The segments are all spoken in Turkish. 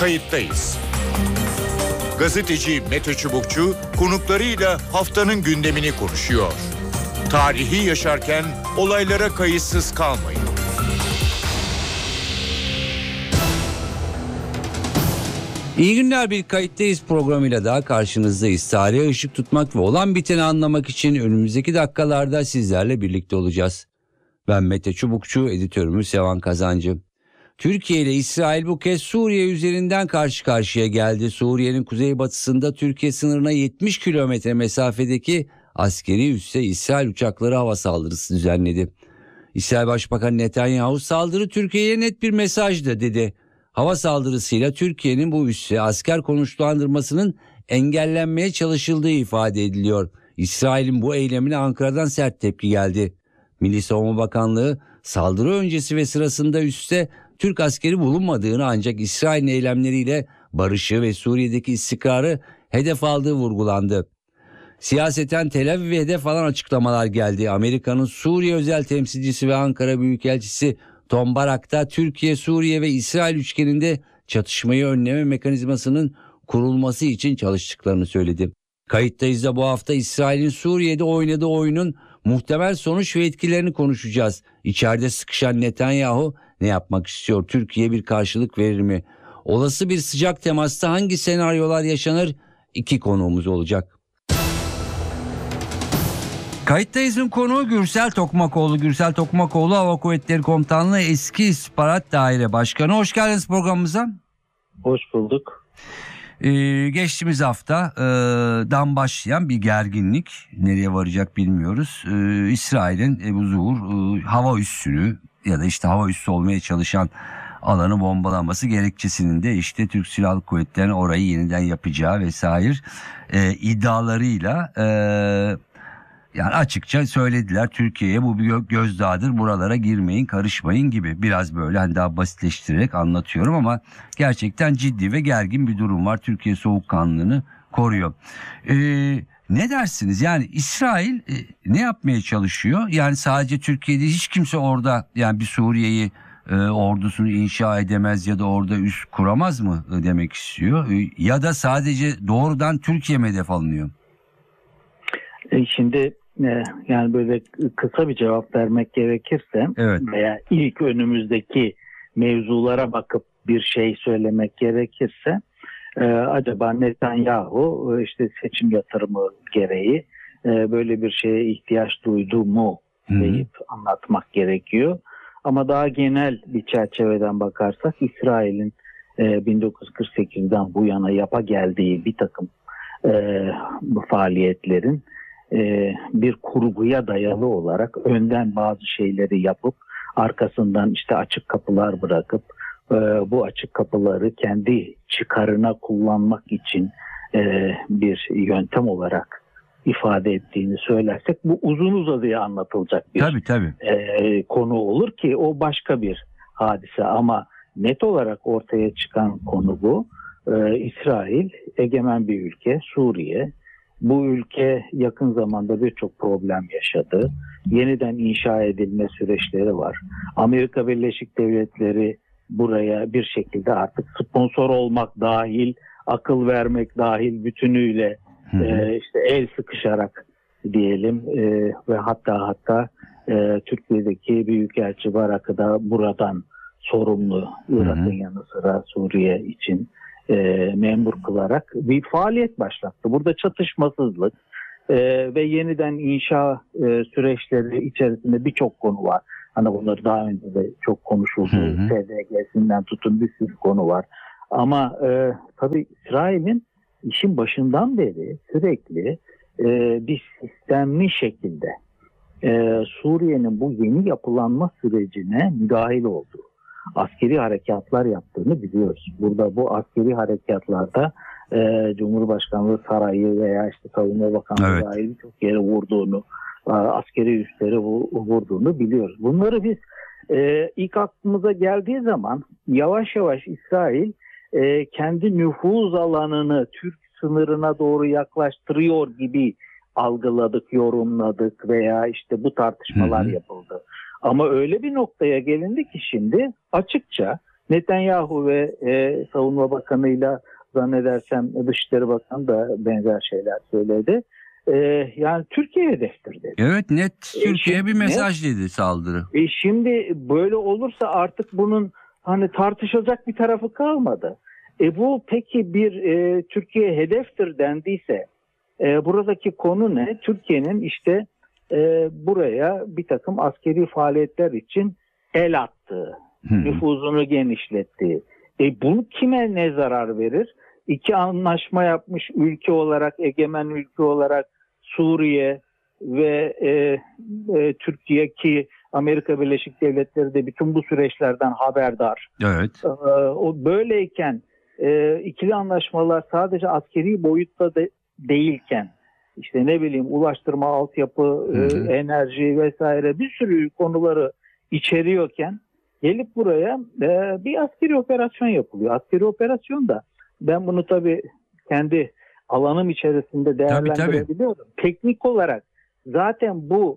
Kayıttayız. Gazeteci Mete Çubukçu konuklarıyla haftanın gündemini konuşuyor. Tarihi yaşarken olaylara kayıtsız kalmayın. İyi günler, bir Kayıttayız programıyla daha karşınızdayız. Tarihe ışık tutmak ve olan biteni anlamak için önümüzdeki dakikalarda sizlerle birlikte olacağız. Ben Mete Çubukçu, editörümüz Sevan Kazancı. Türkiye ile İsrail bu kez Suriye üzerinden karşı karşıya geldi. Suriye'nin kuzeybatısında Türkiye sınırına 70 kilometre mesafedeki askeri üsse İsrail uçakları hava saldırısı düzenledi. İsrail Başbakanı Netanyahu saldırı Türkiye'ye net bir mesajdı dedi. Hava saldırısıyla Türkiye'nin bu üsse asker konuşlandırmasının engellenmeye çalışıldığı ifade ediliyor. İsrail'in bu eylemine Ankara'dan sert tepki geldi. Milli Savunma Bakanlığı saldırı öncesi ve sırasında üste Türk askeri bulunmadığını, ancak İsrail'in eylemleriyle barışı ve Suriye'deki istikrarı hedef aldığı vurgulandı. Siyaseten Tel Aviv'e hedef alan açıklamalar geldi. Amerika'nın Suriye özel temsilcisi ve Ankara Büyükelçisi Tom Barak da Türkiye, Suriye ve İsrail üçgeninde çatışmayı önleme mekanizmasının kurulması için çalıştıklarını söyledi. Kayıttayız da bu hafta İsrail'in Suriye'de oynadığı oyunun muhtemel sonuç ve etkilerini konuşacağız. İçeride sıkışan Netanyahu ne yapmak istiyor? Türkiye bir karşılık verir mi? Olası bir sıcak temasta hangi senaryolar yaşanır? İki konuğumuz olacak. Kayıttayız'ın konuğu Gürsel Tokmakoğlu. Gürsel Tokmakoğlu Hava Kuvvetleri Komutanlığı Eski İstihbarat Daire Başkanı. Hoş geldiniz programımıza. Hoş bulduk. Geçtiğimiz haftadan başlayan bir gerginlik, nereye varacak bilmiyoruz. İsrail'in Ebu Zuhur hava üssünü ya da işte hava üssü olmaya çalışan alanı bombalaması gerekçesinin de işte Türk Silahlı Kuvvetleri'nin orayı yeniden yapacağı vesaire iddialarıyla yani açıkça söylediler, Türkiye'ye bu bir gözdağıdır, buralara girmeyin, karışmayın gibi. Biraz böyle hani daha basitleştirerek anlatıyorum ama gerçekten ciddi ve gergin bir durum var. Türkiye soğukkanlılığını koruyor. Ne dersiniz? Yani İsrail ne yapmaya çalışıyor? Yani sadece Türkiye'de hiç kimse orada yani bir Suriye'yi ordusunu inşa edemez ya da orada üs kuramaz mı demek istiyor? Ya da sadece doğrudan Türkiye mi hedef alınıyor? Şimdi yani böyle kısa bir cevap vermek gerekirse, evet, veya ilk önümüzdeki mevzulara bakıp bir şey söylemek gerekirse, acaba Netanyahu işte seçim yatırımı gereği böyle bir şeye ihtiyaç duydu mu deyip anlatmak gerekiyor. Ama daha genel bir çerçeveden bakarsak İsrail'in 1948'den bu yana yapa geldiği bir takım faaliyetlerin bir kurguya dayalı olarak önden bazı şeyleri yapıp arkasından işte açık kapılar bırakıp bu açık kapıları kendi çıkarına kullanmak için bir yöntem olarak ifade ettiğini söylersek bu uzun uzadıya anlatılacak bir konu olur ki o başka bir hadise, ama net olarak ortaya çıkan konu bu. İsrail egemen bir ülke, Suriye. Bu ülke yakın zamanda birçok problem yaşadı. Yeniden inşa edilme süreçleri var. Amerika Birleşik Devletleri buraya bir şekilde artık sponsor olmak dahil, akıl vermek dahil bütünüyle işte el sıkışarak diyelim ve hatta Türkiye'deki Büyükelçi Barak'ı da buradan sorumlu, Irak'ın yanı sıra Suriye için memur kılarak bir faaliyet başlattı. Burada çatışmasızlık ve yeniden inşa süreçleri içerisinde birçok konu var. Hani bunları daha önce de çok konuşuldu. SDG'sinden tutun bir sürü konu var. Ama tabii İsrail'in işin başından beri sürekli bir sistemli şekilde Suriye'nin bu yeni yapılanma sürecine müdahil olduğu, askeri harekatlar yaptığını biliyoruz. Burada bu askeri harekatlarda Cumhurbaşkanlığı Sarayı veya işte Savunma Bakanlığı dahil birçok yere vurduğunu, askeri üsleri vurduğunu biliyoruz. Bunları biz ilk aklımıza geldiği zaman yavaş yavaş İsrail kendi nüfuz alanını Türk sınırına doğru yaklaştırıyor gibi algıladık, yorumladık veya işte bu tartışmalar yapıldı. Ama öyle bir noktaya gelindi ki şimdi açıkça Netanyahu ve Savunma Bakanı'yla zannedersem Dışişleri Bakanı da benzer şeyler söyledi. Yani Türkiye hedeftir dedi. Evet, net Türkiye'ye bir mesaj net, dedi saldırı. Şimdi böyle olursa artık bunun hani tartışılacak bir tarafı kalmadı. Bu peki bir Türkiye hedeftir dendiyse buradaki konu ne? Türkiye'nin işte buraya bir takım askeri faaliyetler için el attığı, nüfuzunu genişlettiği. Bu kime ne zarar verir? İki anlaşma yapmış ülke olarak, egemen ülke olarak Suriye ve Türkiye, ki Amerika Birleşik Devletleri de bütün bu süreçlerden haberdar. Evet. O böyleyken ikili anlaşmalar sadece askeri boyutta değilken işte ne bileyim ulaştırma, altyapı, enerji vesaire bir sürü konuları içeriyorken gelip buraya bir askeri operasyon yapılıyor. Askeri operasyon da ben bunu tabii kendi alanım içerisinde değerlendirebiliyorum. Tabii. Teknik olarak zaten bu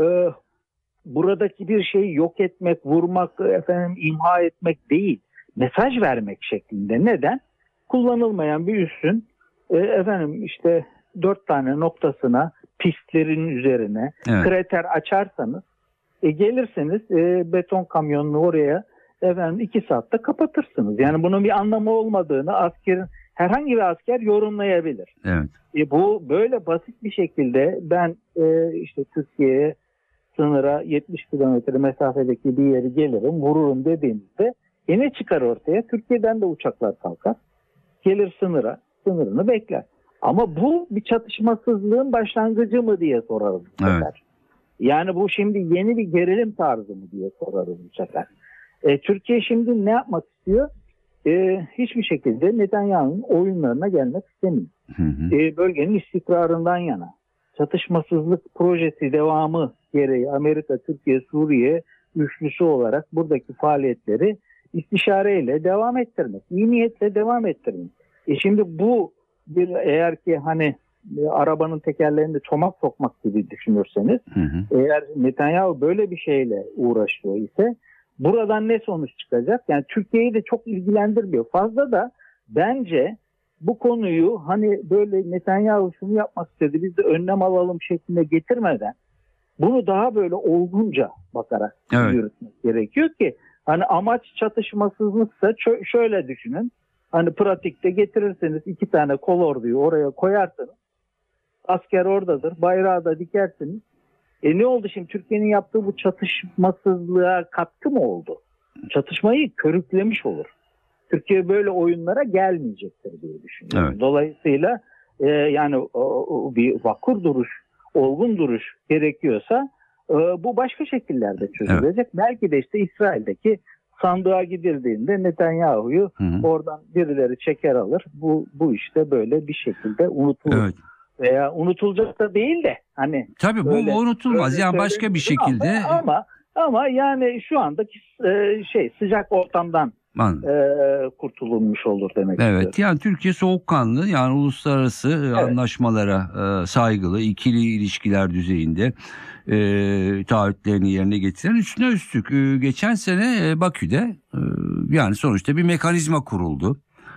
buradaki bir şeyi yok etmek, vurmak, imha etmek değil. Mesaj vermek şeklinde. Neden? Kullanılmayan bir üssün işte 4 tane noktasına, pistlerin üzerine krater açarsanız gelirseniz beton kamyonunu oraya 2 saatte kapatırsınız. Yani bunun bir anlamı olmadığını herhangi bir asker yorumlayabilir. Evet. Bu böyle basit bir şekilde ben işte Türkiye'ye sınıra 70 kilometre mesafedeki bir yeri gelirim, vururum dediğimizde ne çıkar ortaya? Türkiye'den de uçaklar kalkar. Gelir sınırını bekler. Ama bu bir çatışmasızlığın başlangıcı mı diye sorarız bu sefer. Evet. Yani bu şimdi yeni bir gerilim tarzı mı diye sorarız bu sefer. Türkiye şimdi ne yapmak istiyor? Hiçbir şekilde Netanyahu'nun oyunlarına gelmek istemiyor. Bölgenin istikrarından yana. Çatışmasızlık projesi devamı gereği Amerika, Türkiye, Suriye üçlüsü olarak buradaki faaliyetleri istişareyle devam ettirmek, iyi niyetle devam ettirmek. Şimdi bu eğer ki hani arabanın tekerlerinde çomak sokmak gibi düşünürseniz, eğer Netanyahu böyle bir şeyle uğraşıyor ise buradan ne sonuç çıkacak? Yani Türkiye'yi de çok ilgilendirmiyor. Fazla da bence bu konuyu hani böyle Netanyahu şunu yapmak istedi, biz de önlem alalım şeklinde getirmeden bunu daha böyle olgunca bakarak yürütmek gerekiyor ki hani amaç çatışmasızlıksa şöyle düşünün. Hani pratikte getirirseniz 2 tane kolorduyu oraya koyarsınız. Asker oradadır. Bayrağı da dikersiniz. Ne oldu şimdi? Türkiye'nin yaptığı bu çatışmasızlığa katkı mı oldu? Çatışmayı körüklemiş olur. Türkiye böyle oyunlara gelmeyecektir diye düşünüyorum. Evet. Dolayısıyla yani bir vakur duruş, olgun duruş gerekiyorsa bu başka şekillerde çözülecek. Evet. Belki de işte İsrail'deki sandığa gidildiğinde Netanyahu'yu oradan birileri çeker alır. Bu işte böyle bir şekilde unutulur. Evet. Veya unutulacak da değil de hani. Tabii bu unutulmaz. Yani başka bir şekilde. Ama yani şu andaki sıcak ortamdan kurtulunmuş olur demek istiyorum. Evet, yani Türkiye soğukkanlı, yani uluslararası anlaşmalara saygılı, ikili ilişkiler düzeyinde taahhütlerini yerine getiren, üstüne üstlük geçen sene Bakü'de yani sonuçta bir mekanizma kuruldu.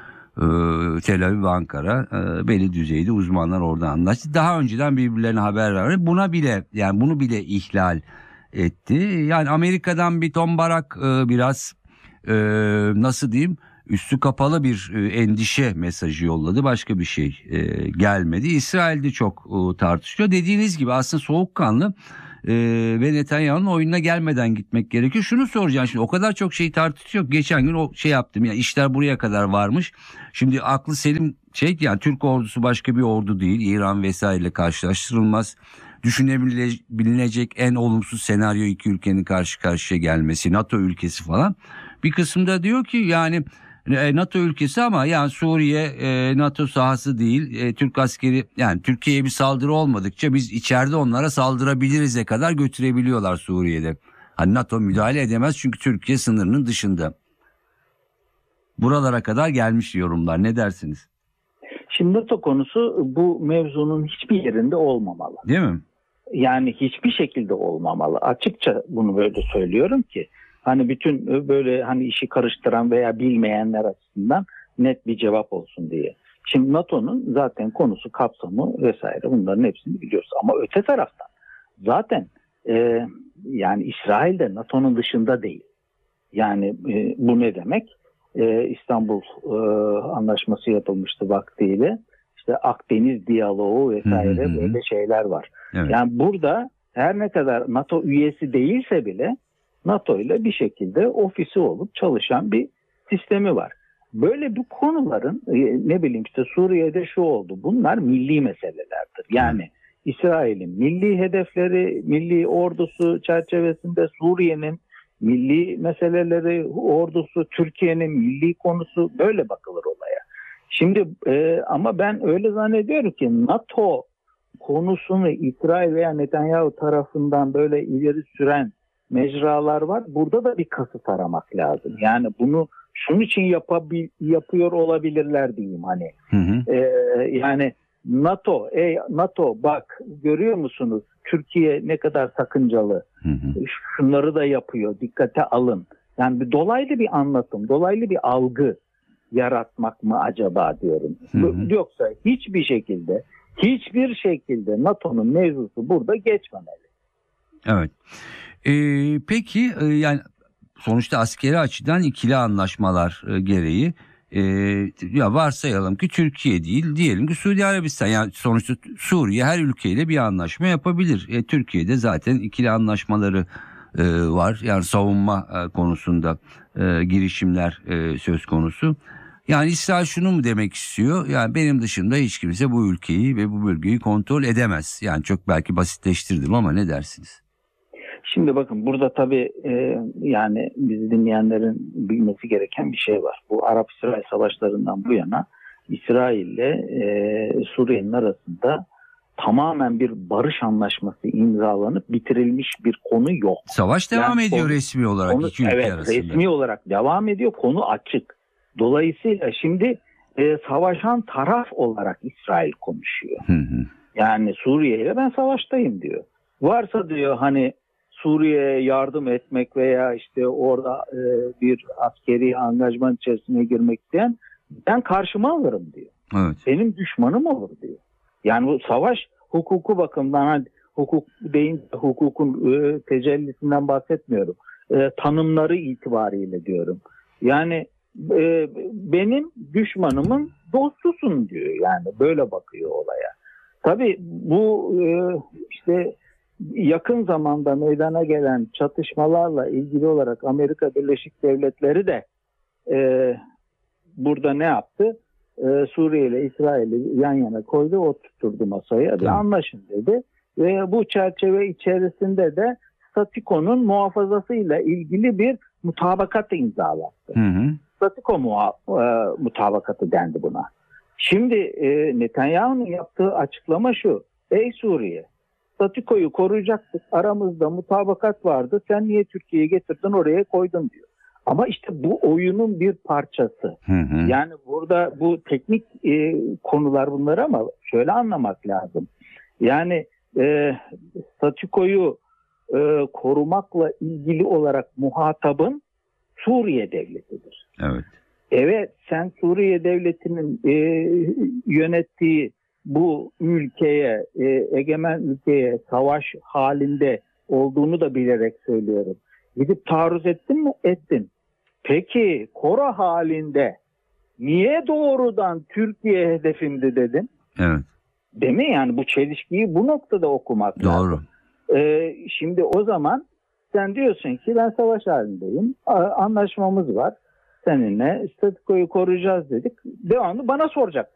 Tel Aviv ve Ankara belli düzeyde uzmanlar orada anlaştı. Daha önceden birbirlerine haber verdi. Bunu bile ihlal etti. Yani Amerika'dan bir tombarak biraz nasıl diyeyim, üstü kapalı bir endişe mesajı yolladı. Başka bir şey gelmedi. İsrail'de çok tartışılıyor. Dediğiniz gibi aslında soğukkanlı ve Netanyahu'nun oyununa gelmeden gitmek gerekiyor. Şunu soracağım, şimdi o kadar çok şey tartışıyor. Geçen gün yaptım. Yani işler buraya kadar varmış. Şimdi aklı selim yani Türk ordusu başka bir ordu değil. İran vesaireyle karşılaştırılmaz. Düşünebilecek en olumsuz senaryo iki ülkenin karşı karşıya gelmesi, NATO ülkesi falan. Bir kısımda diyor ki yani NATO ülkesi ama yani Suriye NATO sahası değil. Türk askeri, yani Türkiye'ye bir saldırı olmadıkça biz içeride onlara saldırabiliriz'e kadar götürebiliyorlar Suriye'de. Hani NATO müdahale edemez çünkü Türkiye sınırının dışında. Buralara kadar gelmiş yorumlar. Ne dersiniz? Şimdi NATO konusu bu mevzunun hiçbir yerinde olmamalı. Değil mi? Yani hiçbir şekilde olmamalı. Açıkça bunu böyle söylüyorum ki Hani bütün böyle hani işi karıştıran veya bilmeyenler açısından net bir cevap olsun diye. Şimdi NATO'nun zaten konusu, kapsamı vesaire bunların hepsini biliyoruz. Ama öte taraftan zaten yani İsrail de NATO'nun dışında değil. Yani bu ne demek? İstanbul Anlaşması yapılmıştı vaktiyle. İşte Akdeniz diyaloğu vesaire böyle şeyler var. Evet. Yani burada her ne kadar NATO üyesi değilse bile NATO ile bir şekilde ofisi olup çalışan bir sistemi var. Böyle bu konuların ne bileyim işte Suriye'de şu oldu. Bunlar milli meselelerdir. Yani İsrail'in milli hedefleri, milli ordusu çerçevesinde Suriye'nin milli meseleleri, ordusu, Türkiye'nin milli konusu, böyle bakılır olaya. Şimdi ama ben öyle zannediyorum ki NATO konusunu İsrail veya Netanyahu tarafından böyle ileri süren mecralar var. Burada da bir kasıt aramak lazım. Yani bunu şunun için yapıyor olabilirler diyeyim hani. Yani NATO bak görüyor musunuz Türkiye ne kadar sakıncalı. Şunları da yapıyor, dikkate alın. Yani bir dolaylı bir anlatım, dolaylı bir algı yaratmak mı acaba diyorum. Yoksa hiçbir şekilde NATO'nun mevzusu burada geçmemeli. Evet. Peki yani sonuçta askeri açıdan ikili anlaşmalar gereği ya varsayalım ki Türkiye değil, diyelim ki Suudi Arabistan, yani sonuçta Suriye her ülkeyle bir anlaşma yapabilir. Türkiye'de zaten ikili anlaşmaları var. Yani savunma konusunda girişimler söz konusu. Yani İsrail şunu mu demek istiyor? Yani benim dışında hiç kimse bu ülkeyi ve bu bölgeyi kontrol edemez. Yani çok belki basitleştirdim ama ne dersiniz? Şimdi bakın burada tabii yani bizi dinleyenlerin bilmesi gereken bir şey var. Bu Arap-İsrail savaşlarından bu yana İsrail ile Suriye'nin arasında tamamen bir barış anlaşması imzalanıp bitirilmiş bir konu yok. Savaş devam ediyor konu, resmi olarak iki ülke arasında. Evet, resmi olarak devam ediyor. Konu açık. Dolayısıyla şimdi savaşan taraf olarak İsrail konuşuyor. Yani Suriye ile ben savaştayım diyor. Varsa diyor hani Suriye'ye yardım etmek veya işte orada bir askeri angajman içerisine girmek isteyen ben karşıma alırım diyor. Evet. Benim düşmanım olur diyor. Yani bu savaş hukuku bakımından, hani hukuk deyince hukukun tecellisinden bahsetmiyorum. Tanımları itibariyle diyorum. Yani benim düşmanımın dostusun diyor. Yani böyle bakıyor olaya. Tabii bu işte yakın zamanda meydana gelen çatışmalarla ilgili olarak Amerika Birleşik Devletleri de burada ne yaptı? Suriye ile İsrail'i yan yana koydu, oturtturdu masaya. Bir anlaşın dedi. Ve bu çerçeve içerisinde de statükonun muhafazasıyla ilgili bir mutabakat imzalattı. Statüko mutabakatı dendi buna. Şimdi Netanyahu'nun yaptığı açıklama şu: ey Suriye, statükoyu koruyacaktık, aramızda mutabakat vardı, sen niye Türkiye'yi getirdin oraya koydun diyor. Ama işte bu oyunun bir parçası. Yani burada bu teknik konular bunlar ama şöyle anlamak lazım. Yani statükoyu korumakla ilgili olarak muhatabın Suriye devletidir. Evet. Evet, sen Suriye devletinin yönettiği bu ülkeye, egemen ülkeye savaş halinde olduğunu da bilerek söylüyorum. Gidip taarruz ettin mi? Ettin. Peki kora halinde niye doğrudan Türkiye hedefimdi dedin? Evet. Değil mi? Yani bu çelişkiyi bu noktada okumak doğru. lazım. Şimdi o zaman sen diyorsun ki ben savaş halindeyim. Anlaşmamız var seninle. Statükoyu koruyacağız dedik. Devamlı bana soracak.